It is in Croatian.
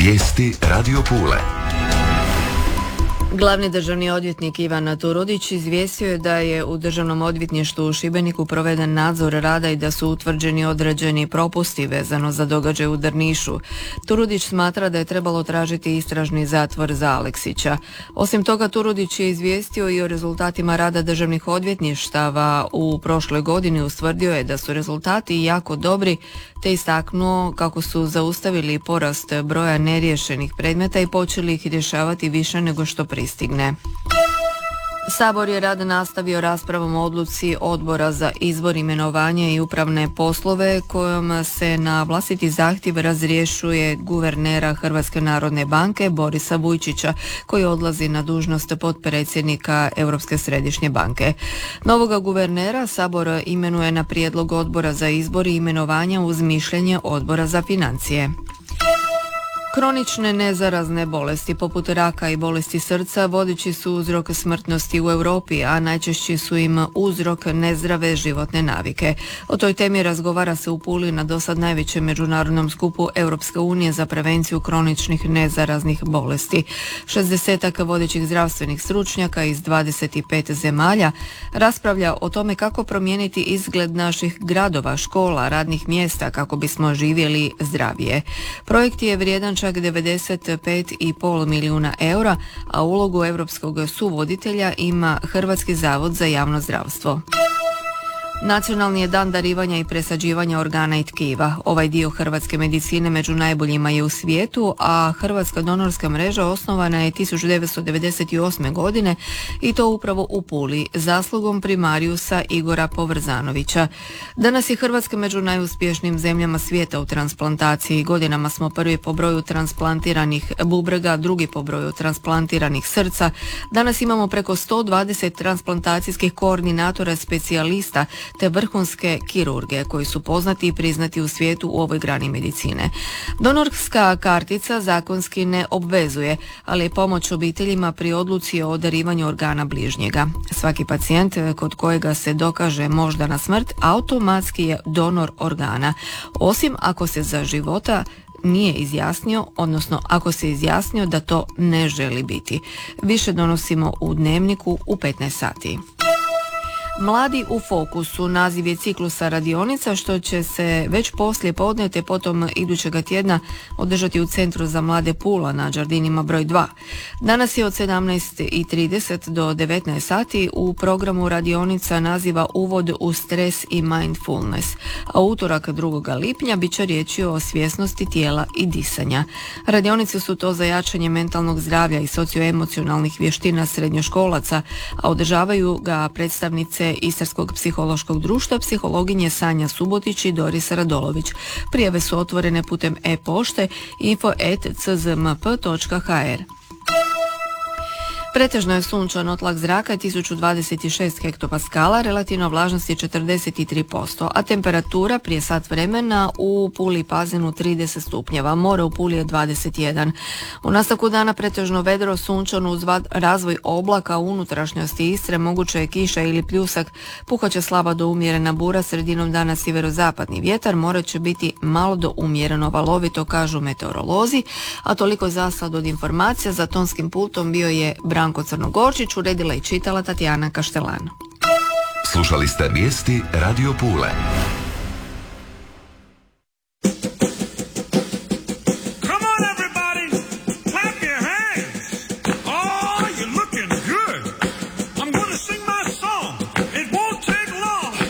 Vijesti Radio Pule. Glavni državni odvjetnik Ivan Turudić izvijestio je da je u Državnom odvjetništvu u Šibeniku proveden nadzor rada i da su utvrđeni određeni propusti vezano za događaj u Drnišu. Turudić smatra da je trebalo tražiti istražni zatvor za Aleksića. Osim toga, Turudić je izvijestio i o rezultatima rada državnih odvjetništava u prošloj godini. Ustvrdio je da su rezultati jako dobri, te istaknuo kako su zaustavili porast broja neriješenih predmeta i počeli ih rješavati više nego što pristigne. Sabor je rad nastavio raspravom o odluci Odbora za izbor, imenovanje i upravne poslove kojom se na vlastiti zahtjev razrješuje guvernera Hrvatske narodne banke Borisa Vujčića, koji odlazi na dužnost potpredsjednika Europske središnje banke. Novoga guvernera Sabor imenuje na prijedlog Odbora za izbor i imenovanja uz mišljenje Odbora za financije. Kronične nezarazne bolesti poput raka i bolesti srca vodeći su uzrok smrtnosti u Europi, a najčešći su im uzrok nezdrave životne navike. O toj temi razgovara se u Puli na dosad najvećem međunarodnom skupu Europske unije za prevenciju kroničnih nezaraznih bolesti. 60 vodećih zdravstvenih stručnjaka iz 25 zemalja raspravlja o tome kako promijeniti izgled naših gradova, škola, radnih mjesta kako bismo živjeli zdravije. Projekt je vrijedan čak 95,5 milijuna eura, a ulogu europskog suvoditelja ima Hrvatski zavod za javno zdravstvo. Nacionalni je dan darivanja i presađivanja organa i tkiva. Ovaj dio hrvatske medicine među najboljima je u svijetu, a Hrvatska donorska mreža osnovana je 1998. godine i to upravo u Puli, zaslugom primarijusa Igora Povrzanovića. Danas je Hrvatska među najuspješnijim zemljama svijeta u transplantaciji. Godinama smo prvi po broju transplantiranih bubrega, drugi po broju transplantiranih srca. Danas imamo preko 120 transplantacijskih koordinatora specijalista te vrhunske kirurge koji su poznati i priznati u svijetu u ovoj grani medicine. Donorska kartica zakonski ne obvezuje, ali je pomoć obiteljima pri odluci o darivanju organa bližnjega. Svaki pacijent kod kojega se dokaže moždana smrt automatski je donor organa, osim ako se za života nije izjasnio, odnosno ako se izjasnio da to ne želi biti. Više donosimo u Dnevniku u 15 sati. Mladi u fokusu naziv je ciklusa radionica što će se već poslije podne te potom idućega tjedna održati u Centru za mlade Pula na Đardinima broj 2. Danas je od 17:30 do 19 sati u programu radionica naziva Uvod u stres i mindfulness, a utorak 2. lipnja bit će riječi o svjesnosti tijela i disanja. Radionice su to za jačanje mentalnog zdravlja i socioemocionalnih vještina srednjoškolaca, a održavaju ga predstavnice Istarskog psihološkog društva, psihologinje Sanja Subotić i Doris Radolović. Prijave su otvorene putem e-pošte info@czmp.hr. Pretežno je sunčano, tlak zraka 1026 hektopaskala, relativna vlažnost je 43%, a temperatura prije sat vremena u Puli i Pazinu 30 stupnjeva, more u Puli je 21. U nastavku dana pretežno vedro, sunčano uz razvoj oblaka u unutrašnjosti Istre, moguće je kiša ili pljusak, puhaće slaba do umjerena bura, sredinom dana sjeverozapadni vjetar, more će biti malo do umjereno valovito, kažu meteorolozi, a toliko za sad od informacija. Za tonskim pultom bio je Branko Crnogorčić, uredila i čitala Tatjana Kaštelan. Slušali ste vijesti Radio Pule.